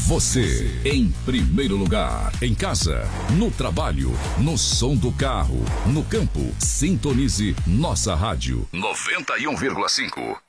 Você, em primeiro lugar. Em casa, no trabalho, no som do carro, no campo. Sintonize nossa rádio 91,5.